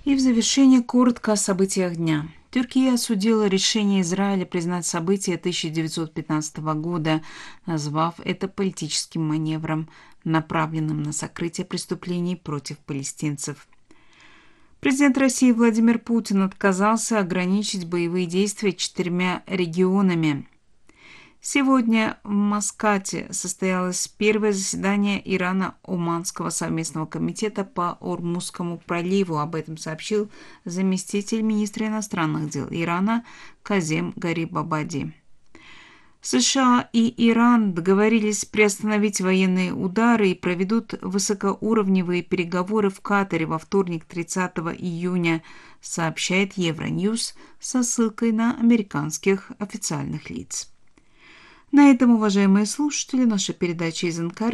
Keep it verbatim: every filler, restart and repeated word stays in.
И в завершение коротко о событиях дня. Турция осудила решение Израиля признать события тысяча девятьсот пятнадцатого года, назвав это политическим маневром, направленным на сокрытие преступлений против палестинцев. Президент России Владимир Путин отказался ограничить боевые действия четырьмя регионами. Сегодня в Маскате состоялось первое заседание Ирано-Оманского совместного комитета по Ормузскому проливу. Об этом сообщил заместитель министра иностранных дел Ирана Казем Гарибабади. США и Иран договорились приостановить военные удары и проведут высокоуровневые переговоры в Катаре во вторник, тридцатого июня, сообщает Евроньюз со ссылкой на американских официальных лиц. На этом, уважаемые слушатели, наша передача из Анкары